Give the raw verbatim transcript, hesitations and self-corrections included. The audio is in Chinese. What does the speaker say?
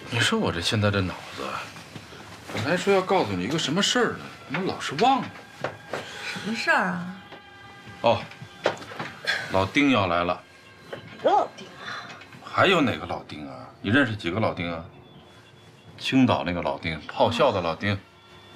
你说我这现在这脑子，本来说要告诉你一个什么事儿呢，怎么老是忘了？ 什么事儿啊？ 哦，老丁要来了。 哪个老丁啊？ 还有哪个老丁啊？你认识几个老丁啊？青岛那个老丁，炮校的老丁。